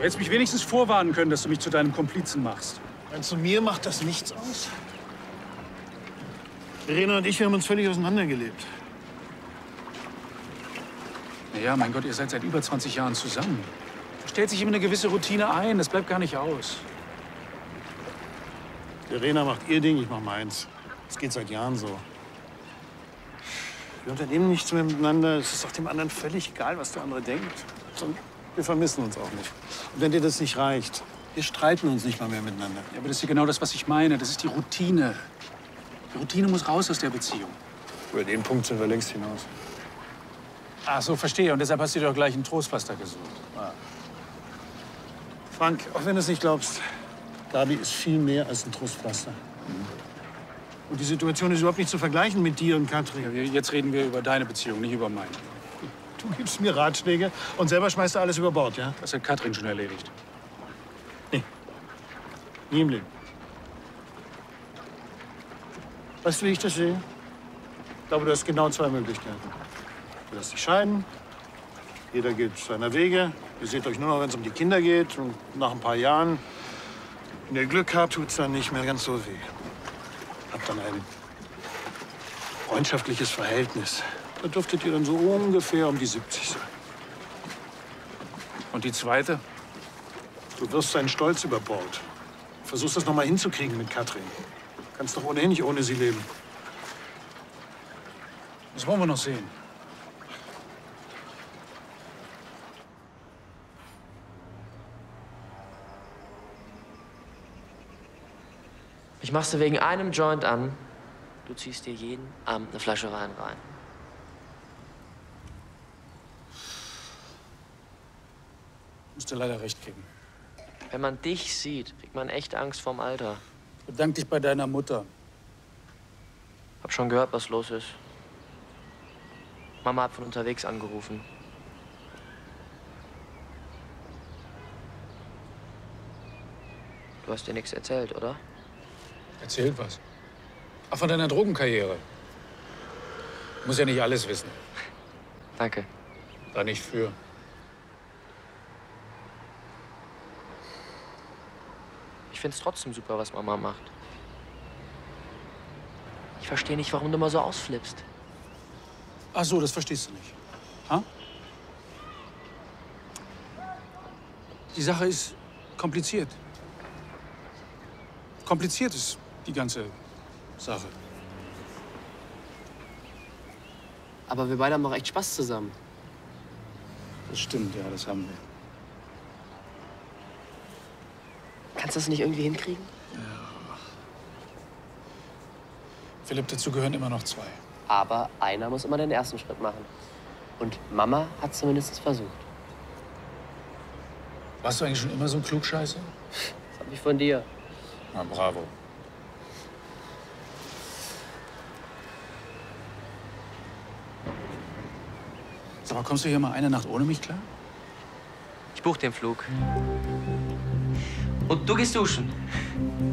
hättest mich wenigstens vorwarnen können, dass du mich zu deinem Komplizen machst. Zu mir macht das nichts aus. Verena und ich, wir haben uns völlig auseinandergelebt. Naja, mein Gott, ihr seid seit über 20 Jahren zusammen. Da stellt sich immer eine gewisse Routine ein, das bleibt gar nicht aus. Verena macht ihr Ding, ich mach meins. Das geht seit Jahren so. Wir unternehmen nichts mehr miteinander. Es ist auch dem anderen völlig egal, was der andere denkt. Und wir vermissen uns auch nicht. Und wenn dir das nicht reicht, wir streiten uns nicht mal mehr miteinander. Ja, aber das ist ja genau das, was ich meine. Das ist die Routine. Die Routine muss raus aus der Beziehung. Über den Punkt sind wir längst hinaus. Ach so, verstehe. Und deshalb hast du dir doch gleich einen Trostpflaster gesucht. Ja. Frank, auch wenn du es nicht glaubst, Gabi ist viel mehr als ein Trostpflaster. Und die Situation ist überhaupt nicht zu vergleichen mit dir und Katrin. Ja, jetzt reden wir über deine Beziehung, nicht über meine. Du gibst mir Ratschläge und selber schmeißt du alles über Bord, ja? Das hat Katrin schon erledigt. Nee. Nie im Leben. Weißt du, wie ich das sehe? Ich glaube, du hast genau zwei Möglichkeiten. Du lässt dich scheiden, jeder geht seiner Wege. Ihr seht euch nur noch, wenn es um die Kinder geht. Und nach ein paar Jahren, wenn ihr Glück habt, tut es dann nicht mehr ganz so weh. Habt dann ein freundschaftliches Verhältnis. Da dürftet ihr dann so ungefähr um die 70 sein. Und die zweite? Du wirfst seinen Stolz über Bord. Versuchst das noch mal hinzukriegen mit Katrin. Kannst doch ohnehin nicht ohne sie leben. Das wollen wir noch sehen. Ich mach's dir wegen einem Joint an. Du ziehst dir jeden Abend eine Flasche Wein rein. Ich muss dir leider recht geben. Wenn man dich sieht, kriegt man echt Angst vorm Alter. Bedank dich bei deiner Mutter. Hab schon gehört, was los ist. Mama hat von unterwegs angerufen. Du hast dir nichts erzählt, oder? Erzählt was. Ach, von deiner Drogenkarriere. Muss ja nicht alles wissen. Danke. Da nicht für. Ich find's trotzdem super, was Mama macht. Ich verstehe nicht, warum du immer so ausflippst. Ach so, das verstehst du nicht. Ha? Die Sache ist kompliziert. Kompliziert ist die ganze Sache. Aber wir beide haben doch echt Spaß zusammen. Das stimmt, ja, das haben wir. Kannst du das nicht irgendwie hinkriegen? Philipp, dazu gehören immer noch zwei. Aber einer muss immer den ersten Schritt machen. Und Mama hat zumindest versucht. Warst du eigentlich schon immer so ein Klugscheißer? Das hab ich von dir. Na, bravo. Sag mal, kommst du hier mal eine Nacht ohne mich klar? Ich buch den Flug. Und du gehst duschen.